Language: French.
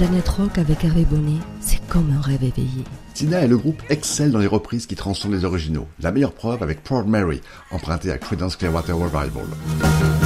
Planète Rock avec Hervé Bonnet, c'est comme un rêve éveillé. Tina et le groupe excellent dans les reprises qui transcendent les originaux. La meilleure preuve avec Proud Mary, empruntée à Creedence Clearwater Revival.